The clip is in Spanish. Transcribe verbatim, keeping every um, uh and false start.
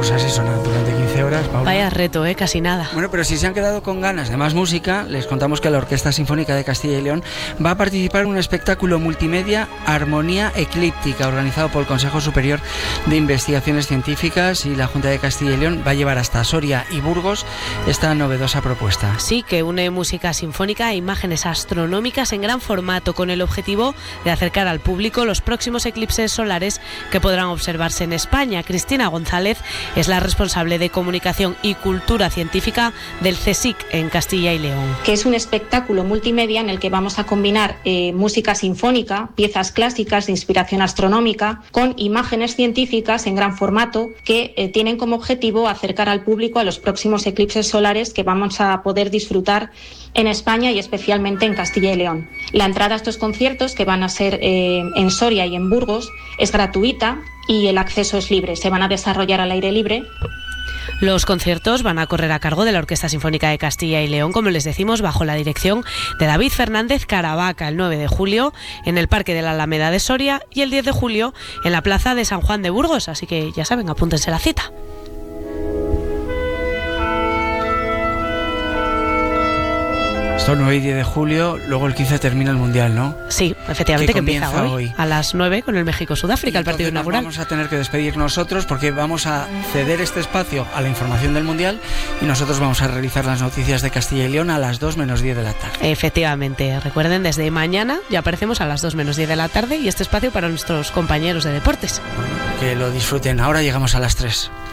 pues así sonan durante quince horas, Paula. Vaya reto, ¿eh? Casi nada. Bueno, pero si se han quedado con ganas de más música, les contamos que la Orquesta Sinfónica de Castilla y León va a participar en un espectáculo multimedia Armonía Eclíptica, organizado por el Consejo Superior de Investigaciones Científicas, y la Junta de Castilla y León va a llevar hasta Soria y Burgos esta novedosa propuesta. Sí, que une música sinfónica e imágenes astronómicas en gran formato, con el objetivo de acercar al público los próximos eclipses solares que podrán observarse en España. Cristina González es la responsable de Comunicación y Cultura Científica del CSIC en Castilla y León. Que es un espectáculo multimedia en el que vamos a combinar eh, música sinfónica, piezas clásicas de inspiración astronómica, con imágenes científicas en gran formato que eh, tienen como objetivo acercar al público a los próximos eclipses solares que vamos a poder disfrutar en España y especialmente en Castilla y León. La entrada a estos conciertos, que van a ser eh, en Soria y en Burgos, es gratuita y el acceso es libre. Se van a desarrollar al aire libre. Los conciertos van a correr a cargo de la Orquesta Sinfónica de Castilla y León, como les decimos, bajo la dirección de David Fernández Caravaca, el nueve de julio en el Parque de la Alameda de Soria y el diez de julio en la Plaza de San Juan de Burgos. Así que ya saben, apúntense la cita. Esto nueve y diez de julio, luego el quince termina el Mundial, ¿no? Sí, efectivamente, que empieza hoy, hoy a las nueve con el México-Sudáfrica, el partido inaugural. Vamos a tener que despedir nosotros porque vamos a ceder este espacio a la información del Mundial y nosotros vamos a realizar las noticias de Castilla y León a las dos menos diez de la tarde. Efectivamente, recuerden, desde mañana ya aparecemos a las dos menos diez de la tarde y este espacio para nuestros compañeros de deportes. Bueno, que lo disfruten. Ahora llegamos a las tres.